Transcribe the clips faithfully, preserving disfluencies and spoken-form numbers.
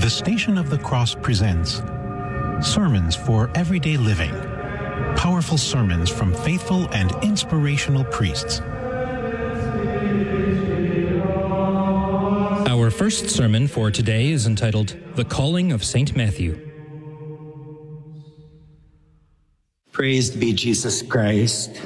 The Station of the Cross presents Sermons for Everyday Living. Powerful sermons from faithful and inspirational priests. Our first sermon for today is entitled The Calling of Saint Matthew. Praise be Jesus Christ.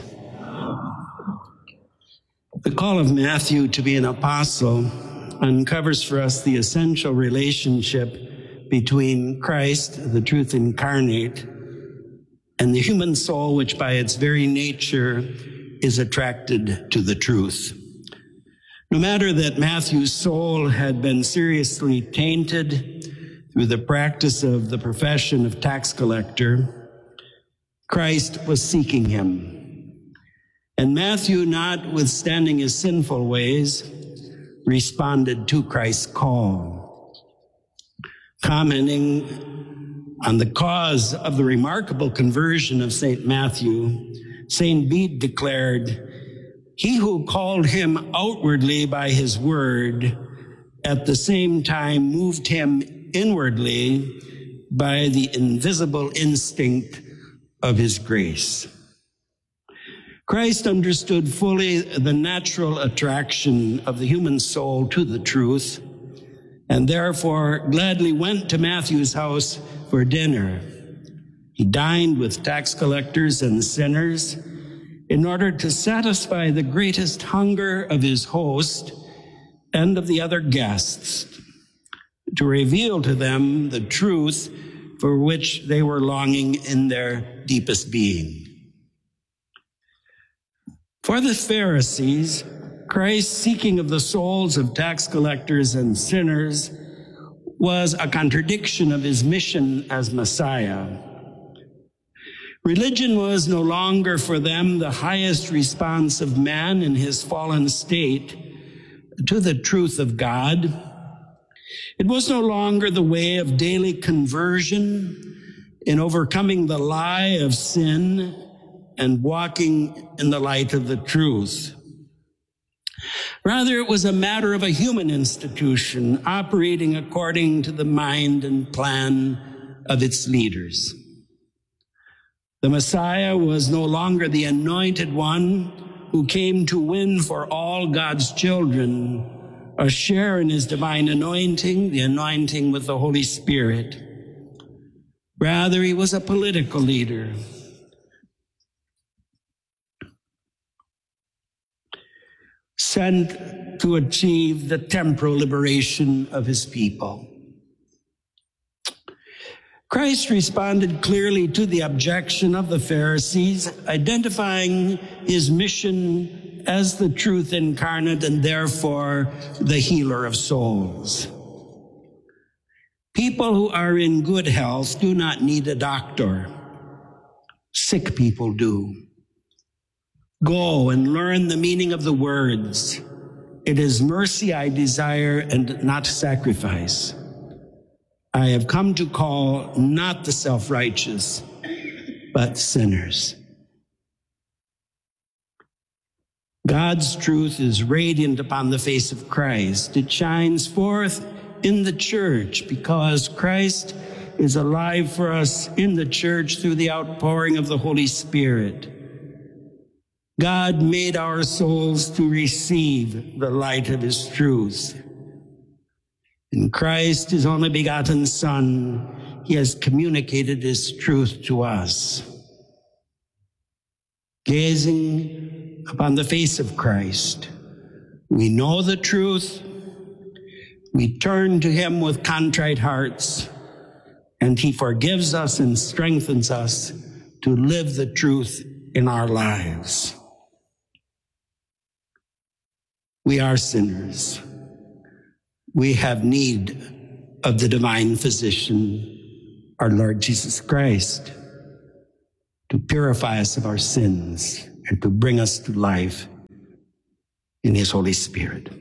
The call of Matthew to be an apostle uncovers for us the essential relationship between Christ, the truth incarnate, and the human soul, which by its very nature is attracted to the truth. No matter that Matthew's soul had been seriously tainted through the practice of the profession of tax collector, Christ was seeking him. And Matthew, notwithstanding his sinful ways, responded to Christ's call. Commenting on the cause of the remarkable conversion of Saint Matthew, Saint Bede declared, "He who called him outwardly by his word, at the same time moved him inwardly by the invisible instinct of his grace." Christ understood fully the natural attraction of the human soul to the truth, and therefore gladly went to Matthew's house for dinner. He dined with tax collectors and sinners in order to satisfy the greatest hunger of his host and of the other guests, to reveal to them the truth for which they were longing in their deepest being. For the Pharisees, Christ's seeking of the souls of tax collectors and sinners was a contradiction of his mission as Messiah. Religion was no longer for them the highest response of man in his fallen state to the truth of God. It was no longer the way of daily conversion in overcoming the lie of sin and walking in the light of the truth. Rather, it was a matter of a human institution operating according to the mind and plan of its leaders. The Messiah was no longer the anointed one who came to win for all God's children a share in his divine anointing, the anointing with the Holy Spirit. Rather, he was a political leader, sent to achieve the temporal liberation of his people. Christ responded clearly to the objection of the Pharisees, identifying his mission as the truth incarnate and therefore the healer of souls. People who are in good health do not need a doctor. Sick people do. Go and learn the meaning of the words. It is mercy I desire and not sacrifice. I have come to call not the self-righteous, but sinners. God's truth is radiant upon the face of Christ. It shines forth in the church because Christ is alive for us in the church through the outpouring of the Holy Spirit. God made our souls to receive the light of his truth. In Christ, his only begotten Son, he has communicated his truth to us. Gazing upon the face of Christ, we know the truth, we turn to him with contrite hearts, and he forgives us and strengthens us to live the truth in our lives. We are sinners. We have need of the divine physician, our Lord Jesus Christ, to purify us of our sins and to bring us to life in his Holy Spirit.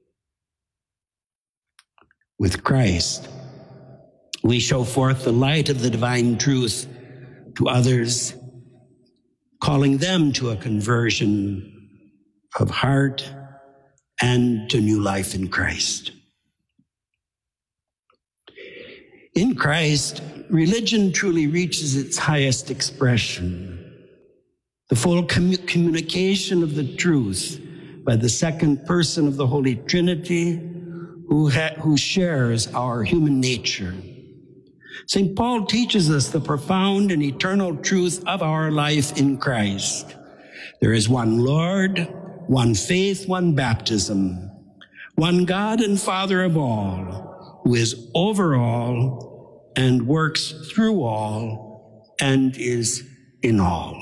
With Christ, we show forth the light of the divine truth to others, calling them to a conversion of heart and to new life in Christ. In Christ, religion truly reaches its highest expression. The full commu- communication of the truth by the second person of the Holy Trinity, who, ha- who shares our human nature. Saint Paul teaches us the profound and eternal truth of our life in Christ. There is one Lord, one faith, one baptism, one God and Father of all, who is over all and works through all and is in all.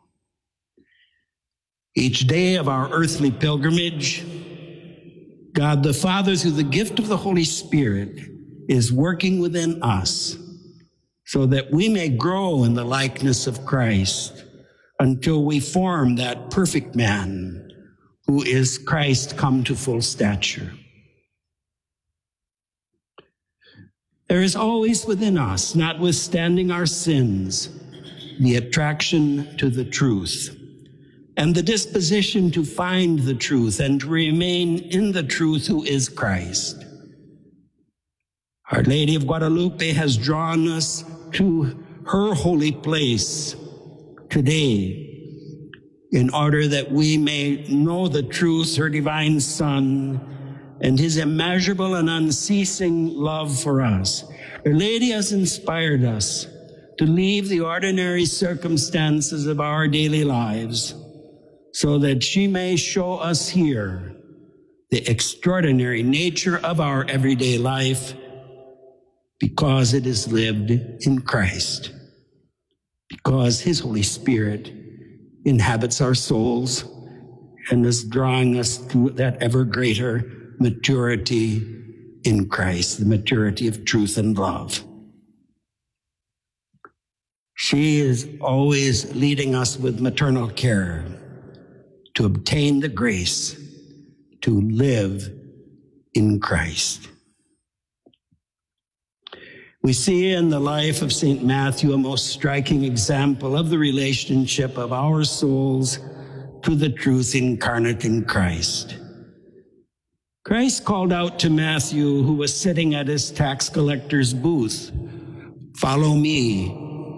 Each day of our earthly pilgrimage, God the Father, through the gift of the Holy Spirit, is working within us so that we may grow in the likeness of Christ until we form that perfect man who is Christ come to full stature. There is always within us, notwithstanding our sins, the attraction to the truth and the disposition to find the truth and to remain in the truth who is Christ. Our Lady of Guadalupe has drawn us to her holy place today in order that we may know the truth, her divine Son, and his immeasurable and unceasing love for us. Our Lady has inspired us to leave the ordinary circumstances of our daily lives so that she may show us here the extraordinary nature of our everyday life because it is lived in Christ, because his Holy Spirit inhabits our souls and is drawing us to that ever greater maturity in Christ, the maturity of truth and love. She is always leading us with maternal care to obtain the grace to live in Christ. We see in the life of Saint Matthew a most striking example of the relationship of our souls to the truth incarnate in Christ. Christ called out to Matthew, who was sitting at his tax collector's booth, "Follow me."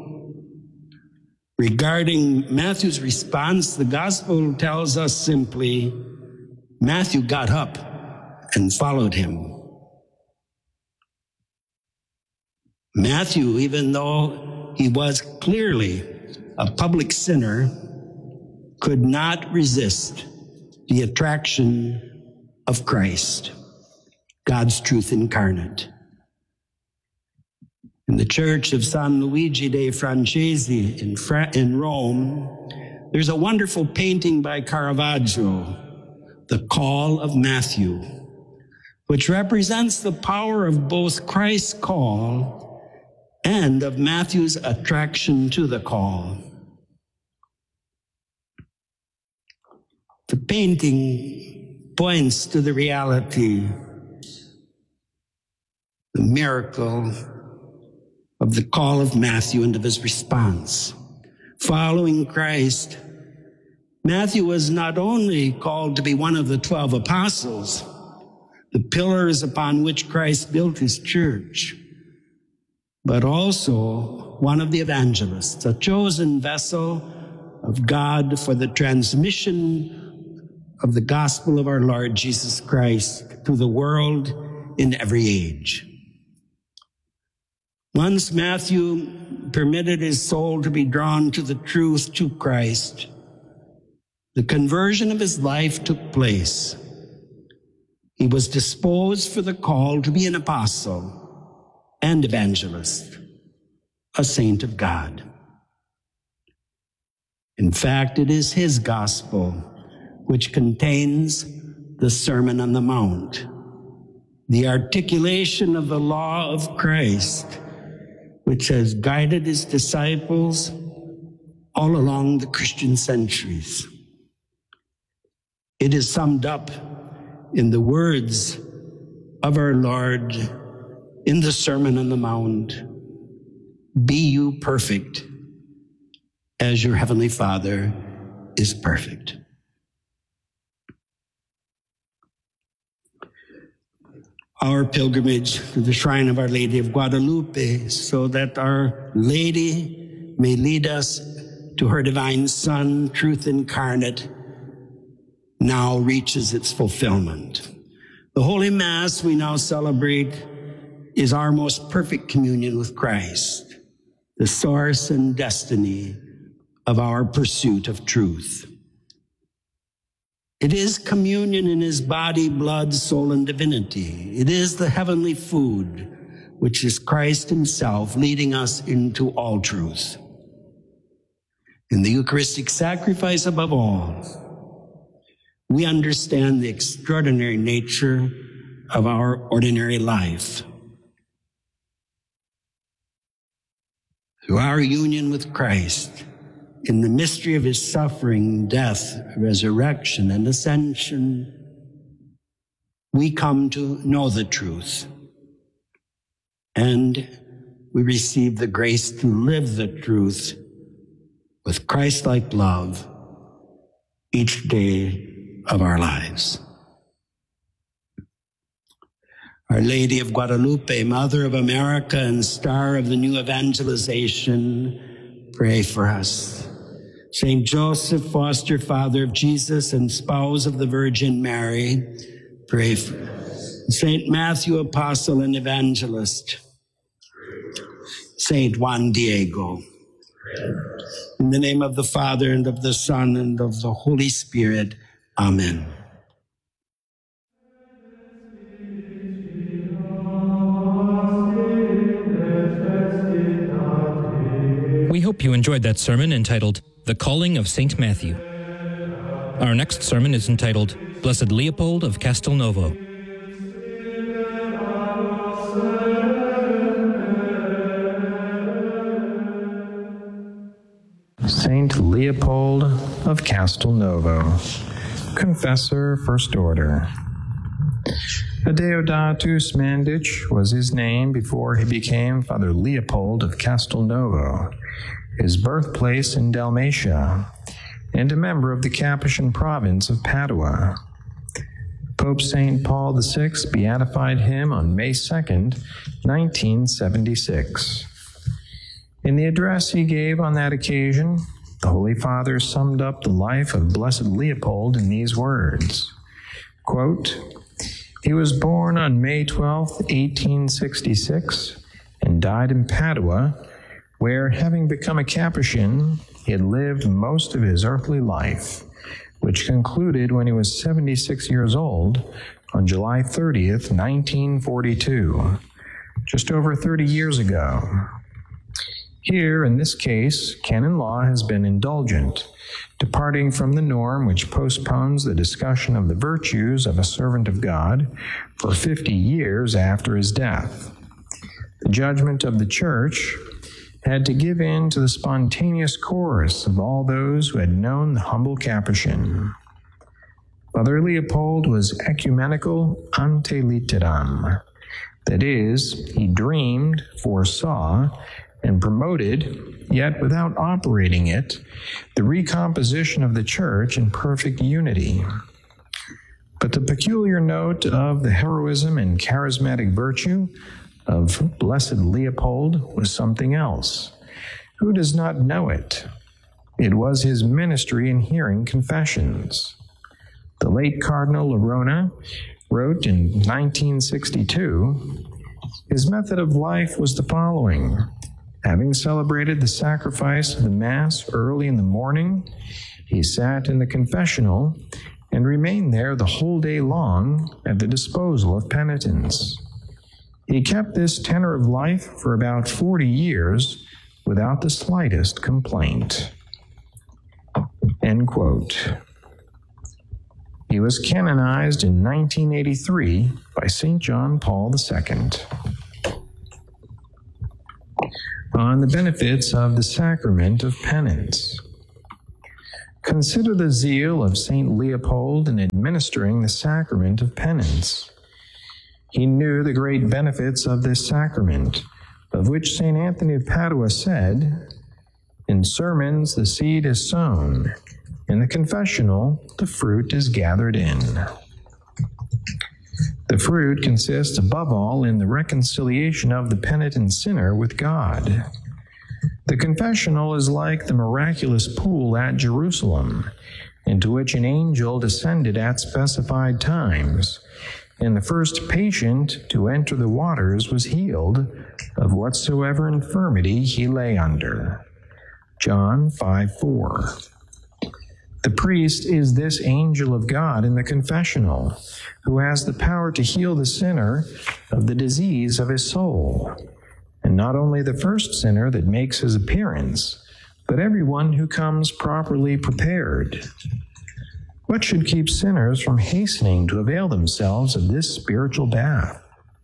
Regarding Matthew's response, the gospel tells us simply, Matthew got up and followed him. Matthew, even though he was clearly a public sinner, could not resist the attraction of Christ, God's truth incarnate. In the church of San Luigi dei Francesi in, Fra- in Rome, there's a wonderful painting by Caravaggio, The Call of Matthew, which represents the power of both Christ's call and of Matthew's attraction to the call. The painting points to the reality, the miracle of the call of Matthew and of his response. Following Christ, Matthew was not only called to be one of the twelve apostles, the pillars upon which Christ built his church, but also one of the evangelists, a chosen vessel of God for the transmission of the gospel of our Lord Jesus Christ to the world in every age. Once Matthew permitted his soul to be drawn to the truth to Christ, the conversion of his life took place. He was disposed for the call to be an apostle and evangelist, a saint of God. In fact, it is his gospel which contains the Sermon on the Mount, the articulation of the law of Christ, which has guided his disciples all along the Christian centuries. It is summed up in the words of our Lord in the Sermon on the Mount, "Be you perfect, as your heavenly Father is perfect." our pilgrimage to the shrine of Our Lady of Guadalupe, so that Our Lady may lead us to her divine Son, truth incarnate, now reaches its fulfillment. The Holy Mass we now celebrate is our most perfect communion with Christ, the source and destiny of our pursuit of truth. It is communion in his body, blood, soul, and divinity. It is the heavenly food, which is Christ himself leading us into all truth. In the Eucharistic sacrifice, above all, we understand the extraordinary nature of our ordinary life. Through our union with Christ, in the mystery of his suffering, death, resurrection, and ascension, we come to know the truth, and we receive the grace to live the truth with Christ-like love each day of our lives. Our Lady of Guadalupe, Mother of America and Star of the New Evangelization, pray for us. Saint Joseph, foster father of Jesus and spouse of the Virgin Mary, pray for us. Saint Matthew, apostle and evangelist. Saint Juan Diego. In the name of the Father, and of the Son, and of the Holy Spirit. Amen. We hope you enjoyed that sermon entitled The Calling of Saint Matthew. Our next sermon is entitled Blessed Leopold of Castelnovo. Saint Leopold of Castelnovo, Confessor, First Order. Adeodatus Mandich was his name before he became Father Leopold of Castelnovo, his birthplace in Dalmatia, and a member of the Capuchin province of Padua. Pope Saint Paul the Sixth beatified him on May second, nineteen seventy-six. In the address he gave on that occasion, the Holy Father summed up the life of Blessed Leopold in these words, quote, "He was born on May twelfth, eighteen sixty-six, and died in Padua, where, having become a Capuchin, he had lived most of his earthly life, which concluded when he was seventy-six years old on July thirtieth, nineteen forty-two, just over thirty years ago. Here, in this case, canon law has been indulgent, departing from the norm which postpones the discussion of the virtues of a servant of God for fifty years after his death. The judgment of the Church had to give in to the spontaneous chorus of all those who had known the humble Capuchin. Father Leopold was ecumenical ante litteram, that is, he dreamed, foresaw, and promoted, yet without operating it, the recomposition of the Church in perfect unity. But the peculiar note of the heroism and charismatic virtue of Blessed Leopold was something else. Who does not know it? It was his ministry in hearing confessions. The late Cardinal Arona wrote in nineteen sixty-two, his method of life was the following. Having celebrated the sacrifice of the Mass early in the morning, he sat in the confessional and remained there the whole day long at the disposal of penitents. He kept this tenor of life for about forty years without the slightest complaint." End quote. He was canonized in nineteen eighty-three by Saint John Paul the Second. On the benefits of the sacrament of penance. Consider the zeal of Saint Leopold in administering the sacrament of penance. He knew the great benefits of this sacrament, of which Saint Anthony of Padua said, "In sermons the seed is sown, in the confessional the fruit is gathered in." The fruit consists above all in the reconciliation of the penitent sinner with God. The confessional is like the miraculous pool at Jerusalem, into which an angel descended at specified times, and the first patient to enter the waters was healed of whatsoever infirmity he lay under. John five four. The priest is this angel of God in the confessional, who has the power to heal the sinner of the disease of his soul. And not only the first sinner that makes his appearance, but everyone who comes properly prepared. What should keep sinners from hastening to avail themselves of this spiritual bath?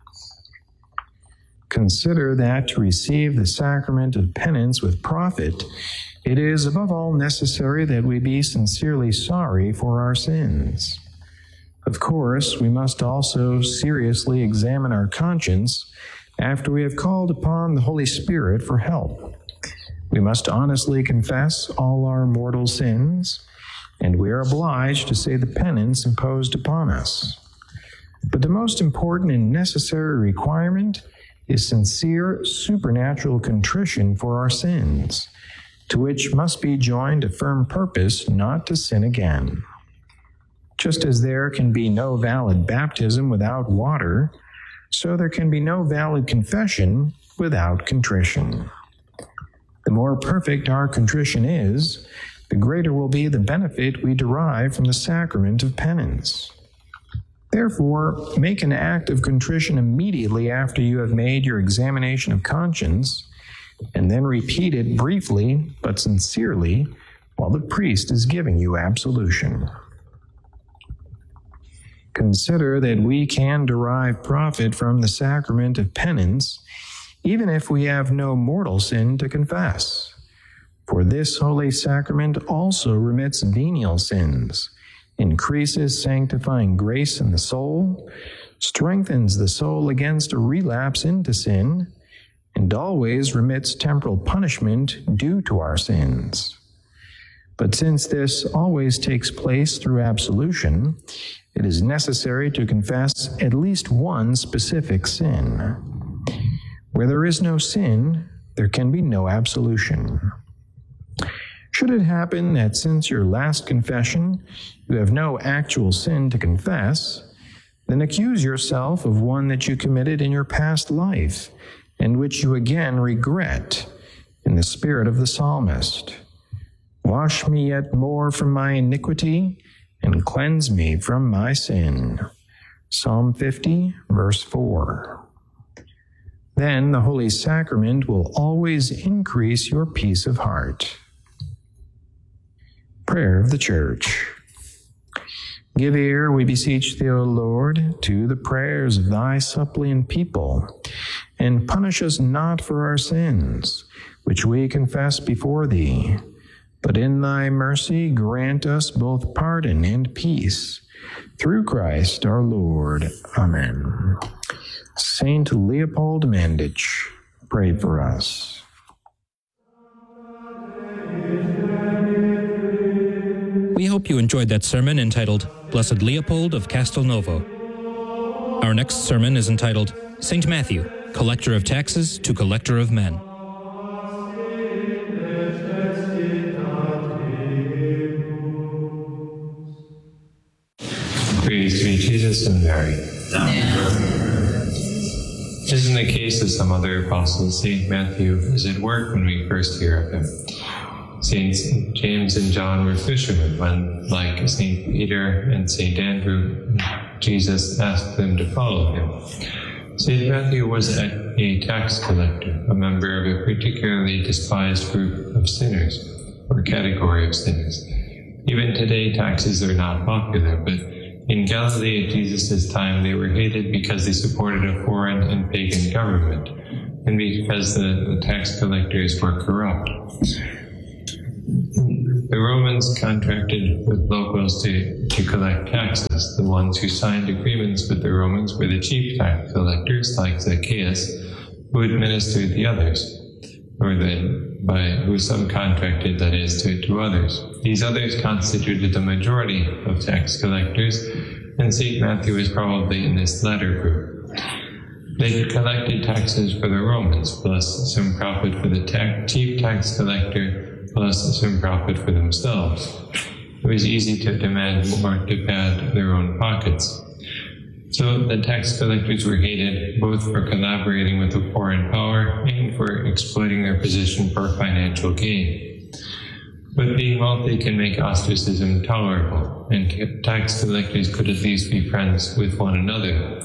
Consider that to receive the sacrament of penance with profit, it is above all necessary that we be sincerely sorry for our sins. Of course, we must also seriously examine our conscience after we have called upon the Holy Spirit for help. We must honestly confess all our mortal sins, and we are obliged to say the penance imposed upon us. But the most important and necessary requirement is sincere supernatural contrition for our sins, to which must be joined a firm purpose not to sin again. Just as there can be no valid baptism without water, so there can be no valid confession without contrition. The more perfect our contrition is, the greater will be the benefit we derive from the sacrament of penance. Therefore, make an act of contrition immediately after you have made your examination of conscience, and then repeat it briefly but sincerely while the priest is giving you absolution. Consider that we can derive profit from the sacrament of penance even if we have no mortal sin to confess. For this holy sacrament also remits venial sins, increases sanctifying grace in the soul, strengthens the soul against a relapse into sin, and always remits temporal punishment due to our sins. But since this always takes place through absolution, it is necessary to confess at least one specific sin. Where there is no sin, there can be no absolution. Should it happen that since your last confession you have no actual sin to confess, then accuse yourself of one that you committed in your past life, and which you again regret, in the spirit of the psalmist. Wash me yet more from my iniquity, and cleanse me from my sin. Psalm fifty, verse four. Then the Holy Sacrament will always increase your peace of heart. Prayer of the Church. Give ear, we beseech thee, O Lord, to the prayers of thy suppliant people, and punish us not for our sins, which we confess before thee, but in thy mercy grant us both pardon and peace, through Christ our Lord. Amen. Saint Leopold Mandich, pray for us. We hope you enjoyed that sermon entitled Blessed Leopold of Castelnovo. Our next sermon is entitled Saint Matthew, Collector of Taxes to Collector of Men. Praise be Jesus and Mary. As in the case of some other apostles, Saint Matthew is at work when we first hear of him. Saints James and John were fishermen when, like Saint Peter and Saint Andrew, Jesus asked them to follow him. Saint Matthew was a, a tax collector, a member of a particularly despised group of sinners, or category of sinners. Even today, taxes are not popular, but in Galilee at Jesus' time, they were hated because they supported a foreign and pagan government, and because the, the tax collectors were corrupt. The Romans contracted with locals to, to collect taxes. The ones who signed agreements with the Romans were the chief tax collectors, like Zacchaeus, who administered the others, or the, by who subcontracted, that is, to, to others. These others constituted the majority of tax collectors, and Saint Matthew is probably in this latter group. They collected taxes for the Romans, plus some profit for the ta- chief tax collector, plus some profit for themselves. It was easy to demand more to pad their own pockets. So the tax collectors were hated both for collaborating with the poor in power and for exploiting their position for financial gain. But being wealthy can make ostracism tolerable, and tax collectors could at least be friends with one another.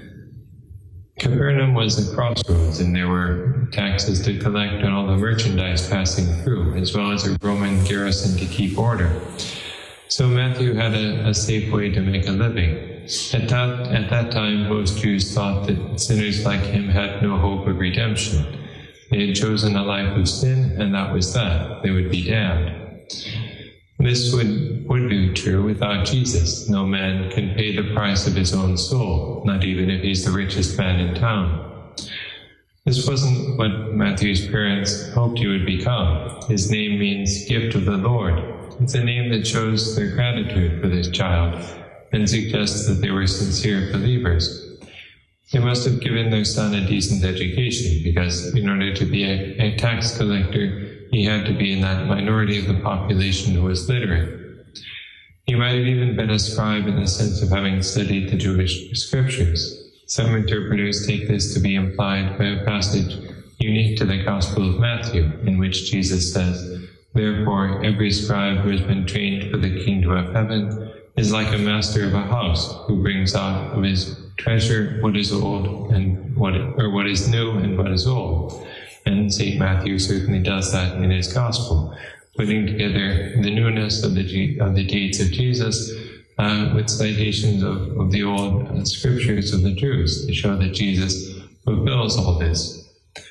Capernaum was a crossroads, and there were taxes to collect on all the merchandise passing through, as well as a Roman garrison to keep order. So Matthew had a, a safe way to make a living. At that, at that time, most Jews thought that sinners like him had no hope of redemption. They had chosen a life of sin, and that was that. They would be damned. This would, would be true without Jesus. No man can pay the price of his own soul, not even if he's the richest man in town. This wasn't what Matthew's parents hoped he would become. His name means gift of the Lord. It's a name that shows their gratitude for this child and suggests that they were sincere believers. They must have given their son a decent education, because in order to be a, a tax collector, he had to be in that minority of the population who was literate. He might have even been a scribe in the sense of having studied the Jewish scriptures. Some interpreters take this to be implied by a passage unique to the Gospel of Matthew, in which Jesus says, "Therefore every scribe who has been trained for the kingdom of heaven is like a master of a house, who brings out of his treasure what is old and what or what is new and what is old." And Saint Matthew certainly does that in his Gospel, putting together the newness of the of the deeds of Jesus uh, with citations of, of the old uh, scriptures of the Jews to show that Jesus fulfills all this.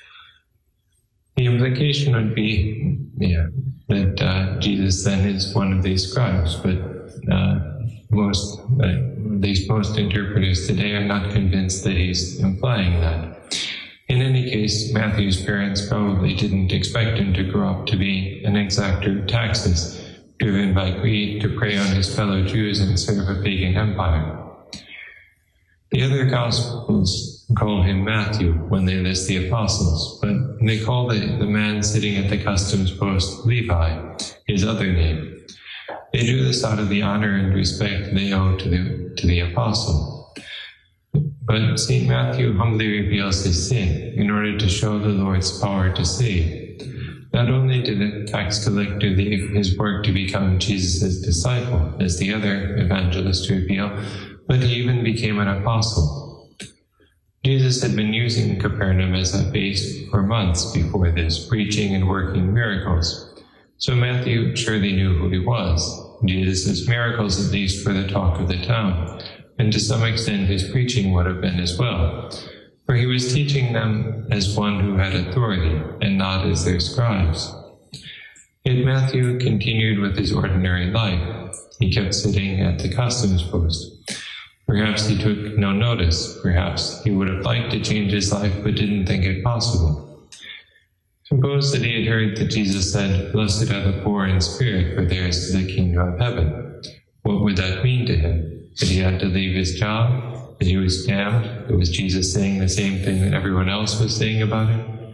The implication would be, yeah, that uh, Jesus then is one of these scribes, but uh, most, uh, at least most interpreters today are not convinced that he's implying that. In any case, Matthew's parents probably didn't expect him to grow up to be an exactor of taxes, driven by greed to prey on his fellow Jews and serve a pagan empire. The other Gospels call him Matthew when they list the apostles, but they call the, the man sitting at the customs post Levi, his other name. They do this out of the honor and respect they owe to the, to the apostle. But Saint Matthew humbly reveals his sin in order to show the Lord's power to save. Not only did the tax collector leave his work to become Jesus' disciple, as the other evangelists reveal, but he even became an apostle. Jesus had been using Capernaum as a base for months before this, preaching and working miracles. So Matthew surely knew who he was. Jesus' miracles, at least, were the talk of the town. And to some extent his preaching would have been as well, for he was teaching them as one who had authority, and not as their scribes. Yet Matthew continued with his ordinary life. He kept sitting at the customs post. Perhaps he took no notice. Perhaps he would have liked to change his life, but didn't think it possible. Suppose that he had heard that Jesus said, "Blessed are the poor in spirit, for theirs is the kingdom of heaven." What would that mean to him? That he had to leave his job? That he was damned? Was Jesus saying the same thing that everyone else was saying about him?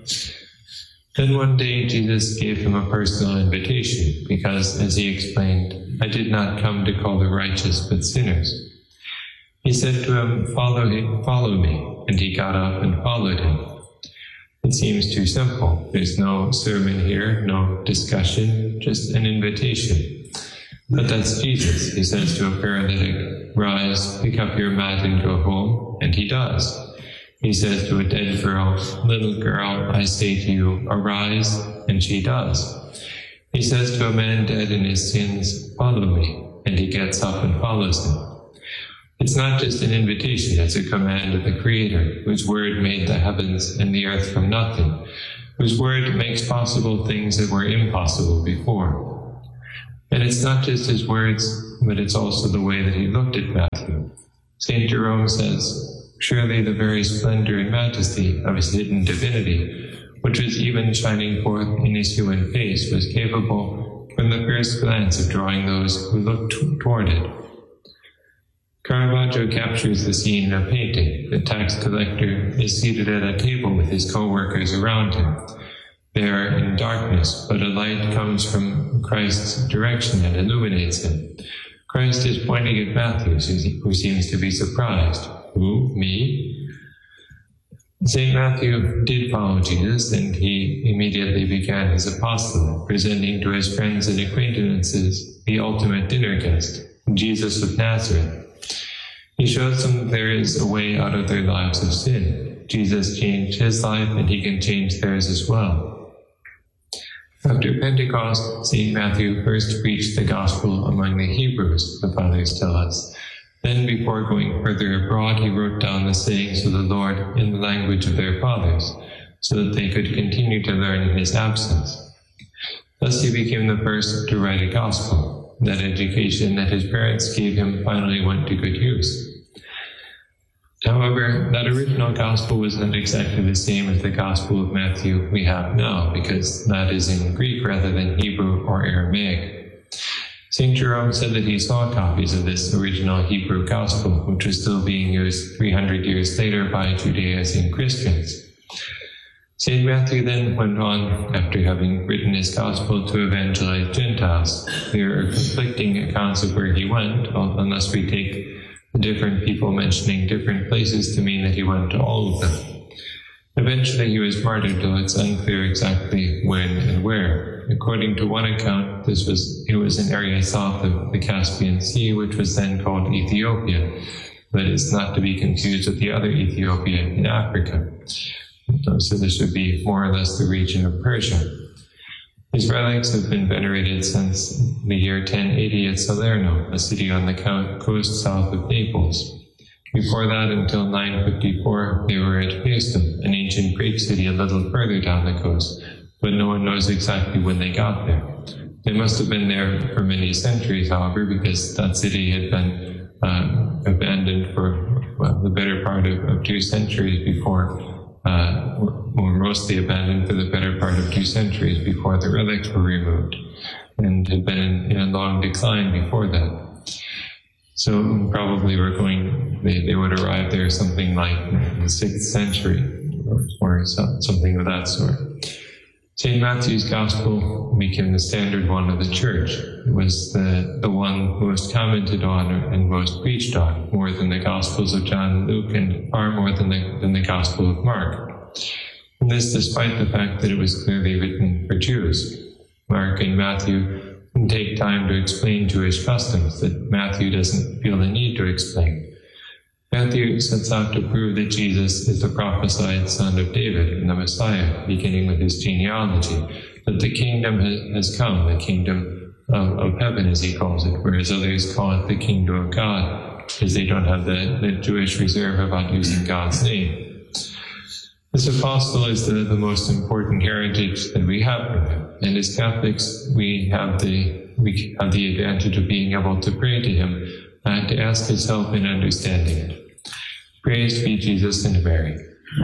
Then one day Jesus gave him a personal invitation, because, as he explained, "I did not come to call the righteous, but sinners." He said to him, follow, him, follow me, and he got up and followed him. It seems too simple. There's no sermon here, no discussion, just an invitation. But that's Jesus. He says to a paralytic, "Rise, pick up your mat and go home," and he does. He says to a dead girl, "Little girl, I say to you, arise," and she does. He says to a man dead in his sins, "Follow me," and he gets up and follows him. It's not just an invitation, it's a command of the Creator, whose word made the heavens and the earth from nothing, whose word makes possible things that were impossible before. And it's not just his words, but it's also the way that he looked at Matthew. Saint Jerome says, "Surely the very splendor and majesty of his hidden divinity, which was even shining forth in his human face, was capable from the first glance of drawing those who looked toward it." Caravaggio captures the scene in a painting. The tax collector is seated at a table with his co-workers around him. They are in darkness, but a light comes from Christ's direction and illuminates him. Christ is pointing at Matthew, who seems to be surprised. Who? Me? Saint Matthew did follow Jesus, and he immediately began his apostolate, presenting to his friends and acquaintances the ultimate dinner guest, Jesus of Nazareth. He shows them there is a way out of their lives of sin. Jesus changed his life, and he can change theirs as well. After Pentecost, Saint Matthew first preached the gospel among the Hebrews, the fathers tell us. Then, before going further abroad, he wrote down the sayings of the Lord in the language of their fathers, so that they could continue to learn in his absence. Thus he became the first to write a gospel. That education that his parents gave him finally went to good use. However, that original gospel was not exactly the same as the gospel of Matthew we have now, because that is in Greek rather than Hebrew or Aramaic. Saint Jerome said that he saw copies of this original Hebrew gospel, which was still being used three hundred years later by Judaizing Christians. Saint Matthew then went on, after having written his gospel, to evangelize Gentiles. There are conflicting accounts of where he went, unless we take the different people mentioning different places to mean that he went to all of them. Eventually he was martyred, though it's unclear exactly when and where. According to one account, this was it was an area south of the Caspian Sea, which was then called Ethiopia, but it's not to be confused with the other Ethiopia in Africa. So this would be more or less the region of Persia. His relics have been venerated since the year ten eighty at Salerno, a city on the coast south of Naples. Before that, until nine fifty-four, they were at Paestum, an ancient Greek city a little further down the coast, but no one knows exactly when they got there. They must have been there for many centuries, however, because that city had been uh, abandoned for well, the better part of, of two centuries before Uh, were mostly abandoned for the better part of two centuries before the relics were removed, and had been in, in a long decline before that. So probably we're going, they, they would arrive there something like the sixth century, or, or something of that sort. Saint Matthew's Gospel became the standard one of the Church. It was the, the one most commented on and most preached on, more than the Gospels of John and Luke, and far more than the, than the Gospel of Mark. And this despite the fact that it was clearly written for Jews. Mark and Matthew take time to explain Jewish customs that Matthew doesn't feel the need to explain. Matthew sets out to prove that Jesus is the prophesied son of David and the Messiah, beginning with his genealogy, that the kingdom has come, the kingdom of, of heaven, as he calls it, whereas others call it the kingdom of God, because they don't have the, the Jewish reserve about using God's name. This apostle is the, the most important heritage that we have from him, and as Catholics, we have the we have the advantage of being able to pray to him and to ask his help in understanding it. Praised be Jesus and Mary.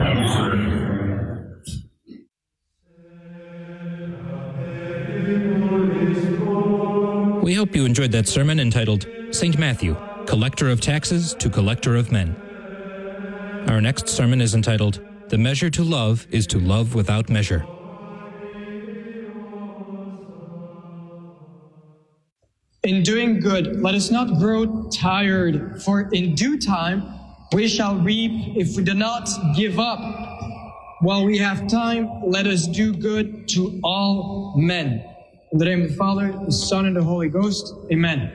We hope you enjoyed that sermon entitled Saint Matthew, Collector of Taxes to Collector of Men. Our next sermon is entitled The Measure to Love is to Love Without Measure. In doing good, let us not grow tired, for in due time we shall reap if we do not give up. While we have time, let us do good to all men. In the name of the Father, the Son, and the Holy Ghost. Amen.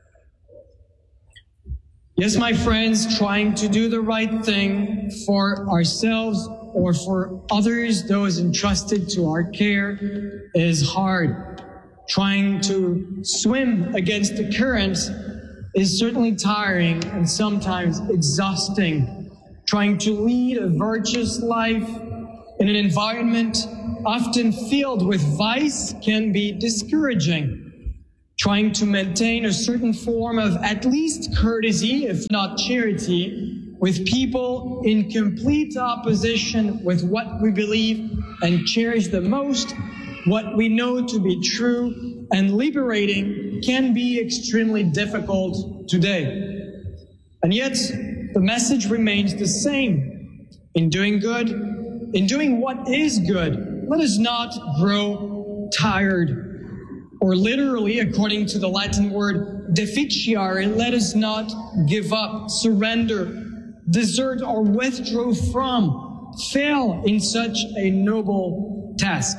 Yes, my friends, trying to do the right thing for ourselves or for others, those entrusted to our care, is hard. Trying to swim against the currents is certainly tiring and sometimes exhausting. Trying to lead a virtuous life in an environment often filled with vice can be discouraging. Trying to maintain a certain form of at least courtesy, if not charity, with people in complete opposition with what we believe and cherish the most, what we know to be true and liberating, can be extremely difficult today. And yet, the message remains the same. In doing good, in doing what is good, let us not grow tired. Or literally, according to the Latin word deficiare, let us not give up, surrender, desert, or withdraw from, fail in such a noble task.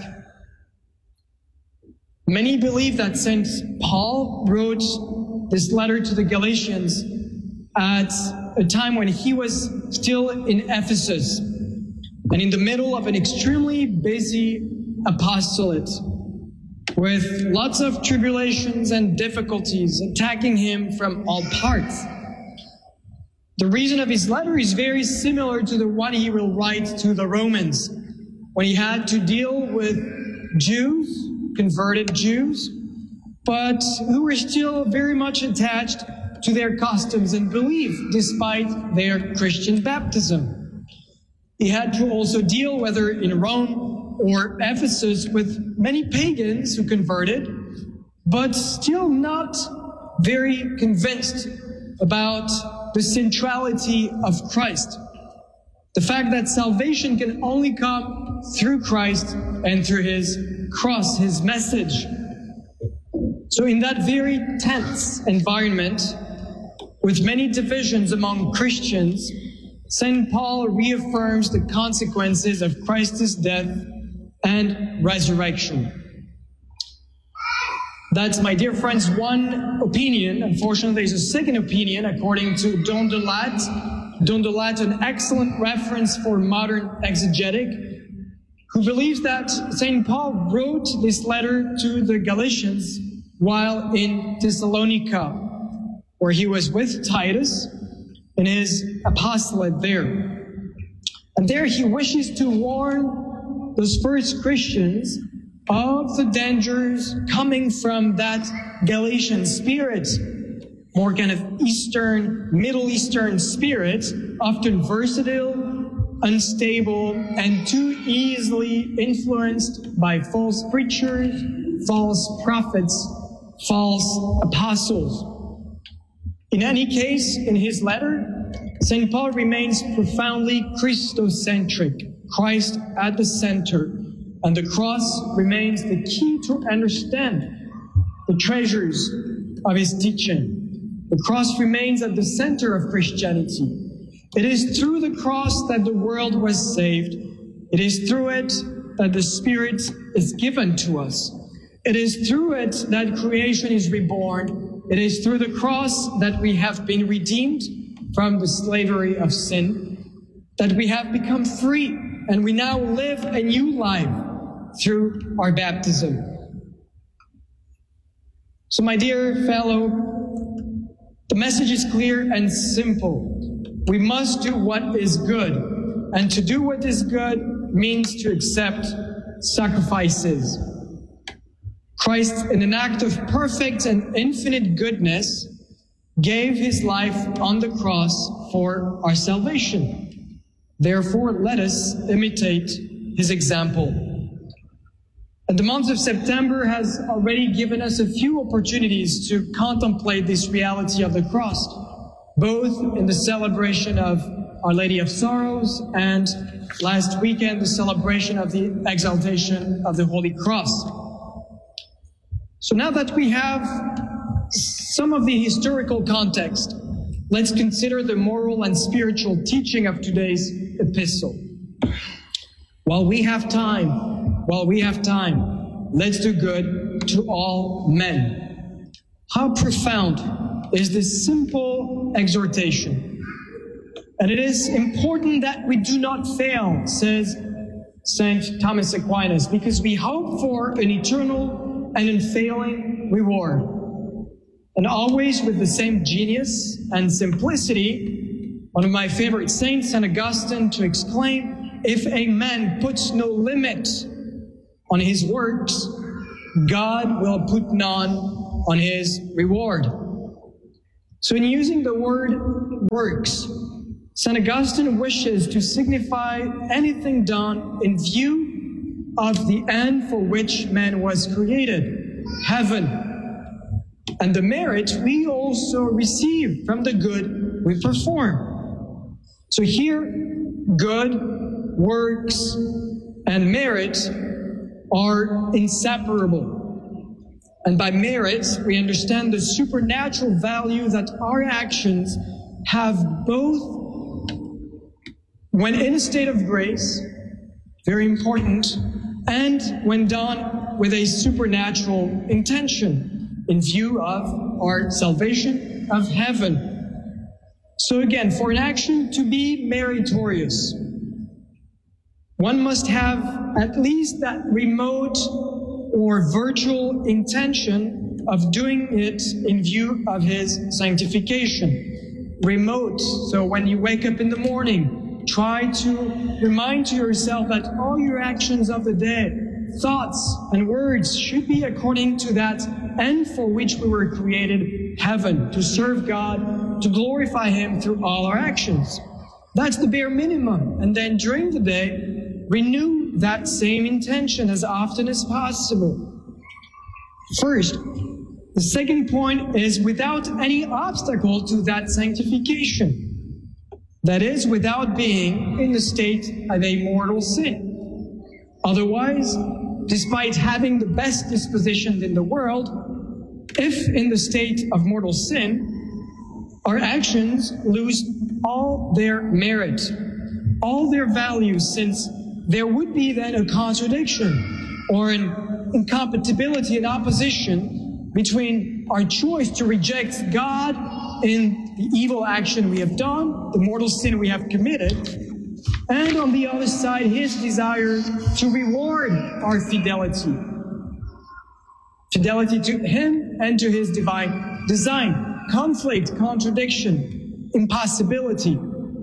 Many believe that Saint Paul wrote this letter to the Galatians at a time when he was still in Ephesus and in the middle of an extremely busy apostolate, with lots of tribulations and difficulties attacking him from all parts. The reason of his letter is very similar to the one he will write to the Romans, when he had to deal with Jews, converted Jews, but who were still very much attached to their customs and belief, despite their Christian baptism. He had to also deal, whether in Rome or Ephesus, with many pagans who converted, but still not very convinced about the centrality of Christ. The fact that salvation can only come through Christ and through his cross, his message. So in that very tense environment, with many divisions among Christians, Saint Paul reaffirms the consequences of Christ's death and resurrection. That's, my dear friends, one opinion. Unfortunately, there's a second opinion, according to Don de Latte. Don de Latte, an excellent reference for modern exegetic, who believes that Saint Paul wrote this letter to the Galatians while in Thessalonica, where he was with Titus in his apostolate there. And there he wishes to warn those first Christians of the dangers coming from that Galatian spirit, more kind of Eastern, Middle Eastern spirit, often versatile, unstable, and too easily influenced by false preachers, false prophets, false apostles. In any case, in his letter, Saint Paul remains profoundly Christocentric, Christ at the center, and the cross remains the key to understand the treasures of his teaching. The cross remains at the center of Christianity. It is through the cross that the world was saved. It is through it that the Spirit is given to us. It is through it that creation is reborn. It is through the cross that we have been redeemed from the slavery of sin, that we have become free, and we now live a new life through our baptism. So, my dear fellow, the message is clear and simple. We must do what is good, and to do what is good means to accept sacrifices. Christ, in an act of perfect and infinite goodness, gave his life on the cross for our salvation. Therefore, let us imitate his example. And the month of September has already given us a few opportunities to contemplate this reality of the cross, both in the celebration of Our Lady of Sorrows and last weekend, the celebration of the exaltation of the Holy Cross. So now that we have some of the historical context, let's consider the moral and spiritual teaching of today's epistle. While we have time, while we have time, let's do good to all men. How profound is this simple exhortation? And it is important that we do not fail, says Saint Thomas Aquinas, because we hope for an eternal and unfailing reward. And always with the same genius and simplicity, one of my favorite saints, Saint Augustine, to exclaim, if a man puts no limit on his works, God will put none on his reward. So in using the word works, Saint Augustine wishes to signify anything done in view of the end for which man was created, heaven, and the merit we also receive from the good we perform. So here, good, works, and merit are inseparable. And by merit, we understand the supernatural value that our actions have both when in a state of grace, very important, and when done with a supernatural intention in view of our salvation of heaven. So again, for an action to be meritorious, one must have at least that remote or virtual intention of doing it in view of his sanctification. Remote, so when you wake up in the morning, try to remind to yourself that all your actions of the day, thoughts and words should be according to that end for which we were created, heaven, to serve God, to glorify Him through all our actions. That's the bare minimum. And then during the day, renew that same intention as often as possible. First, the second point is without any obstacle to that sanctification. That is, without being in the state of a mortal sin. Otherwise, despite having the best disposition in the world, if in the state of mortal sin, our actions lose all their merit, all their value, since there would be then a contradiction or an incompatibility and opposition between our choice to reject God in the evil action we have done, the mortal sin we have committed, and on the other side, His desire to reward our fidelity. Fidelity to Him and to His divine design. Conflict, contradiction, impossibility.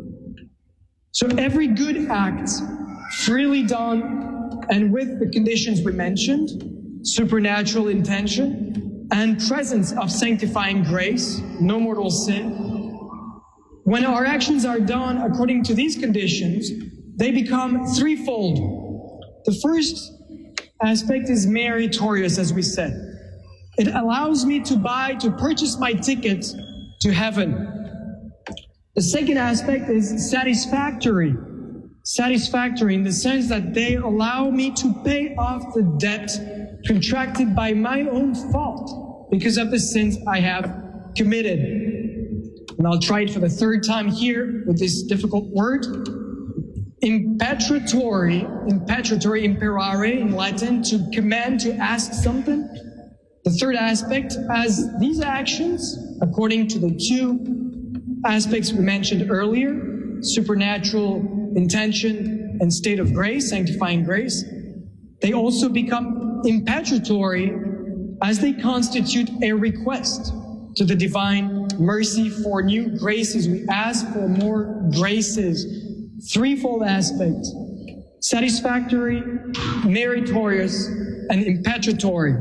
So every good act freely done and with the conditions we mentioned, supernatural intention and presence of sanctifying grace, no mortal sin. When our actions are done according to these conditions, they become threefold. The first aspect is meritorious, as we said. It allows me to buy, to purchase my ticket to heaven. The second aspect is satisfactory. Satisfactory in the sense that they allow me to pay off the debt contracted by my own fault because of the sins I have committed. And I'll try it for the third time here with this difficult word. Impetratory, impetratory, imperare in Latin, to command, to ask something. The third aspect, as these actions, according to the two aspects we mentioned earlier, supernatural intention and state of grace, sanctifying grace, they also become impetratory as they constitute a request to the divine mercy for new graces. We ask for more graces. Threefold aspect: satisfactory, meritorious, and impetratory.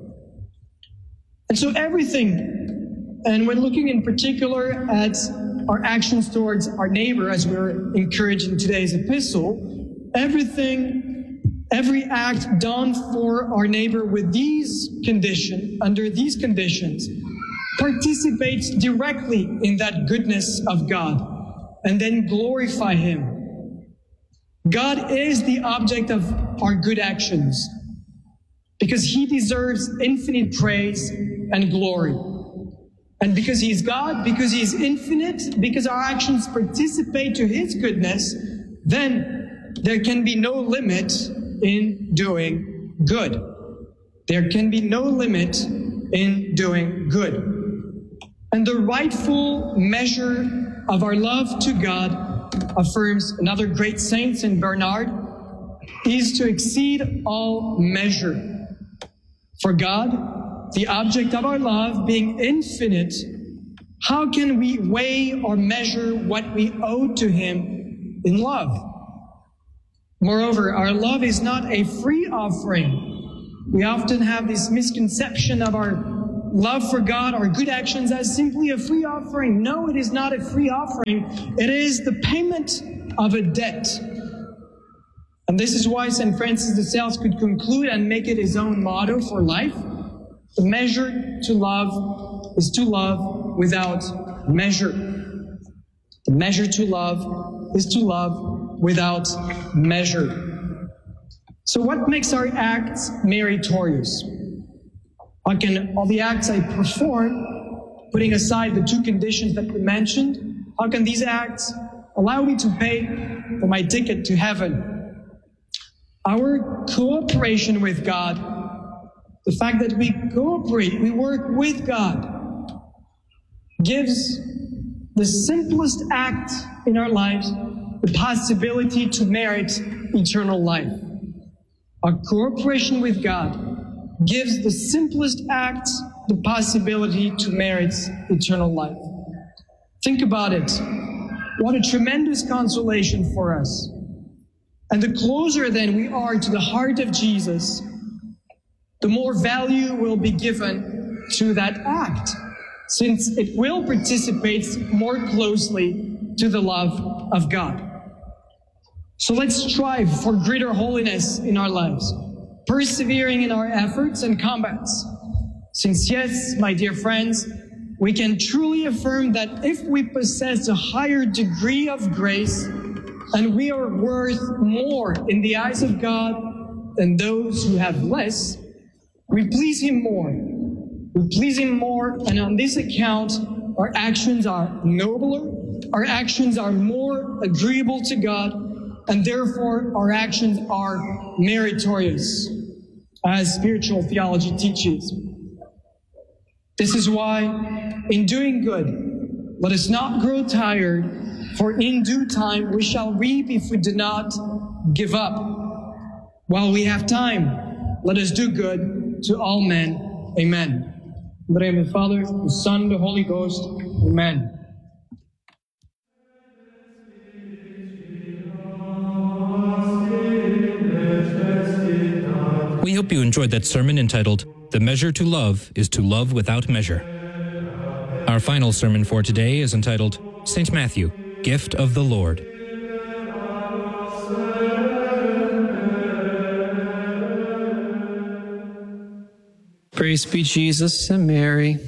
And so everything, and when looking in particular at our actions towards our neighbor, as we're encouraged in today's epistle, everything, every act done for our neighbor with these conditions, under these conditions, participates directly in that goodness of God, and then glorify Him. God is the object of our good actions, because He deserves infinite praise and glory. And because He is God, because He is infinite, because our actions participate to His goodness, then there can be no limit in doing good. There can be no limit in doing good. And the rightful measure of our love to God, affirms another great saint, Saint Bernard, is to exceed all measure. For God, the object of our love being infinite, how can we weigh or measure what we owe to Him in love? Moreover, our love is not a free offering. We often have this misconception of our love for God, our good actions, as simply a free offering. No, it is not a free offering. It is the payment of a debt. And this is why Saint Francis de Sales could conclude and make it his own motto for life. The measure to love is to love without measure. measure to love is to love without measure. So what makes our acts meritorious? How can all the acts I perform, putting aside the two conditions that we mentioned, how can these acts allow me to pay for my ticket to heaven? Our cooperation with God, the fact that we cooperate, we work with God, gives the simplest act in our lives the possibility to merit eternal life. Our cooperation with God gives the simplest act the possibility to merit eternal life. Think about it. What a tremendous consolation for us. And the closer then we are to the heart of Jesus, the more value will be given to that act, since it will participate more closely to the love of God. So let's strive for greater holiness in our lives, persevering in our efforts and combats. Since yes, my dear friends, we can truly affirm that if we possess a higher degree of grace, and we are worth more in the eyes of God than those who have less, we please Him more. We please Him more, and on this account, our actions are nobler, our actions are more agreeable to God, and therefore our actions are meritorious, as spiritual theology teaches. This is why, in doing good, let us not grow tired, for in due time we shall reap if we do not give up. While we have time, let us do good to all men. Amen. In the name of the Father, the Son, and the Holy Ghost. Amen. We hope you enjoyed that sermon entitled, "The Measure to Love is to Love Without Measure." Our final sermon for today is entitled, Saint Matthew, Gift of the Lord. Praise be Jesus and Mary.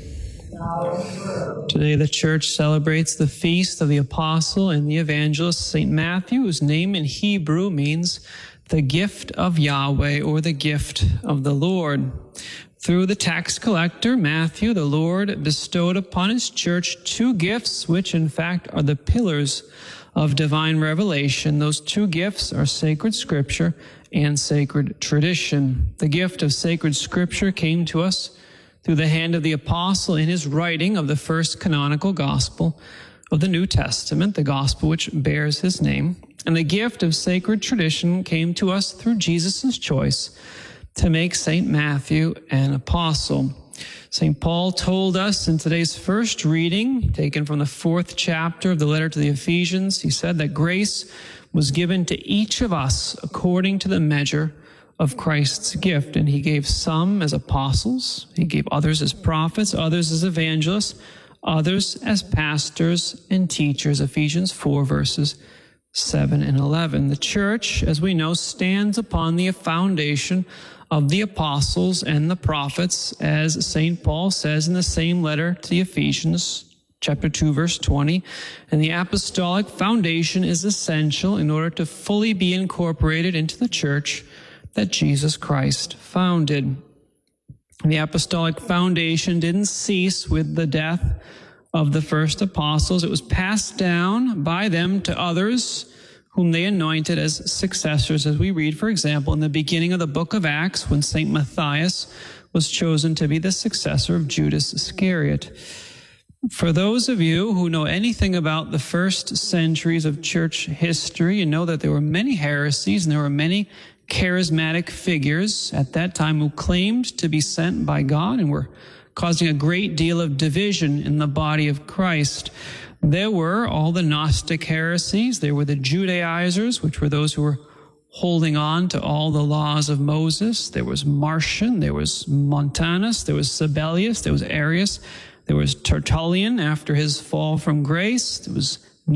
Today the Church celebrates the feast of the Apostle and the Evangelist Saint Matthew, whose name in Hebrew means the gift of Yahweh, or the gift of the Lord. Through the tax collector, Matthew, the Lord bestowed upon his church two gifts, which in fact are the pillars of divine revelation. Those two gifts are sacred scripture and sacred tradition. The gift of sacred scripture came to us through the hand of the apostle in his writing of the first canonical gospel of the New Testament, the gospel which bears his name. And the gift of sacred tradition came to us through Jesus' choice to make Saint Matthew an apostle. Saint Paul told us in today's first reading, taken from the fourth chapter of the letter to the Ephesians, he said that grace was given to each of us according to the measure of Christ's gift. And he gave some as apostles, he gave others as prophets, others as evangelists, others as pastors and teachers. Ephesians four, verses seven and eleven. The church, as we know, stands upon the foundation of the apostles and the prophets, as Saint Paul says in the same letter to the Ephesians, chapter two, verse twenty. And the apostolic foundation is essential in order to fully be incorporated into the church that Jesus Christ founded. The apostolic foundation didn't cease with the death of the first apostles. It was passed down by them to others whom they anointed as successors, as we read, for example, in the beginning of the book of Acts, when Saint Matthias was chosen to be the successor of Judas Iscariot. For those of you who know anything about the first centuries of church history, you know that there were many heresies and there were many charismatic figures at that time who claimed to be sent by God and were causing a great deal of division in the body of Christ. There were all the Gnostic heresies. There were the Judaizers, which were those who were holding on to all the laws of Moses. There was Marcion, there was Montanus, there was Sabellius, there was Arius, there was Tertullian after his fall from grace, there was